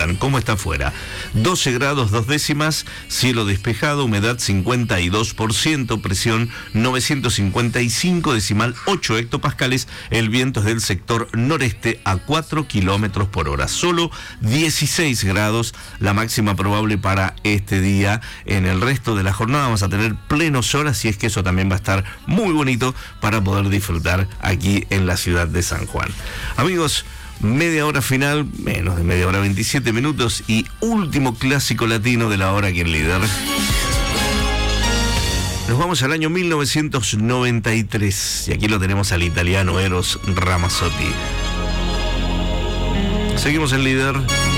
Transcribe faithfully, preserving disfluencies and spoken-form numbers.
cuentan cómo está afuera. doce grados dos décimas, cielo despejado, humedad cincuenta y dos por ciento, presión novecientos cincuenta y cinco, decimal ocho hectopascales, el viento es del sector noreste a cuatro kilómetros por hora. Solo dieciséis grados, la máxima probable para este día. En el resto de la jornada vamos a tener plenos horas y es que eso también va a estar muy bonito para poder disfrutar aquí en la ciudad de San Juan. Amigos, media hora final, menos de media hora, veintisiete minutos y último clásico latino de la hora aquí en Líder. Nos vamos al año mil novecientos noventa y tres y aquí lo tenemos al italiano Eros Ramazzotti. Seguimos en Líder.